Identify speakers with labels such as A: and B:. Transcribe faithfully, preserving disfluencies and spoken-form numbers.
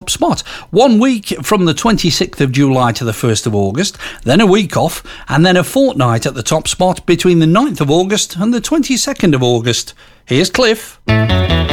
A: top spot. One week from the twenty-sixth of July to the first of August, then a week off, and then a fortnight at the top spot between the ninth of August and the twenty-second of August. Here's Cliff.